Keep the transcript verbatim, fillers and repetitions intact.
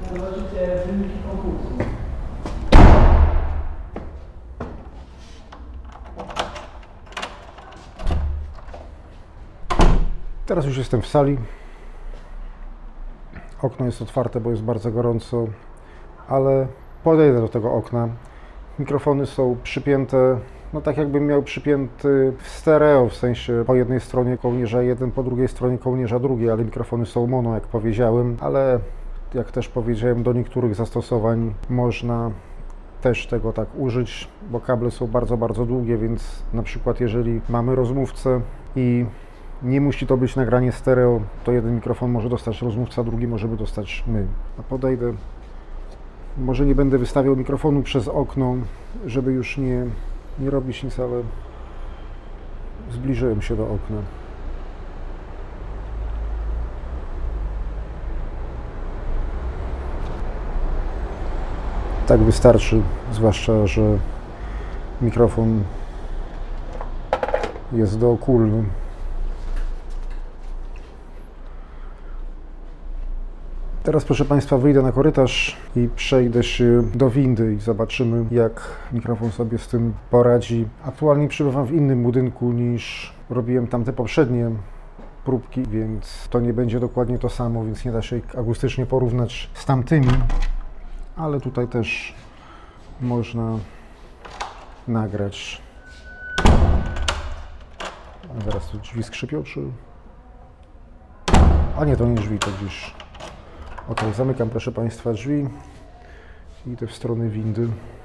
zobaczycie wyniki konkursu. Teraz już jestem w sali. Okno jest otwarte, bo jest bardzo gorąco, ale podejdę do tego okna. Mikrofony są przypięte, no tak jakbym miał przypięty w stereo, w sensie po jednej stronie kołnierza jeden, po drugiej stronie kołnierza drugi, ale mikrofony są mono, jak powiedziałem, ale jak też powiedziałem, do niektórych zastosowań można też tego tak użyć, bo kable są bardzo, bardzo długie, więc na przykład jeżeli mamy rozmówcę i nie musi to być nagranie stereo, to jeden mikrofon może dostać rozmówca, drugi możemy dostać my. A podejdę, może nie będę wystawiał mikrofonu przez okno, żeby już nie, nie robić nic, ale zbliżyłem się do okna. Tak wystarczy, zwłaszcza że mikrofon jest dookólny. Teraz, proszę Państwa, wyjdę na korytarz i przejdę się do windy i zobaczymy, jak mikrofon sobie z tym poradzi. Aktualnie przebywam w innym budynku niż robiłem tamte poprzednie próbki, więc to nie będzie dokładnie to samo, więc nie da się akustycznie porównać z tamtymi, ale tutaj też można nagrać. A zaraz tu drzwi skrzypią, czy... A nie, to nie drzwi, to gdzieś... Ok, zamykam, proszę Państwa, drzwi i idę w stronę windy.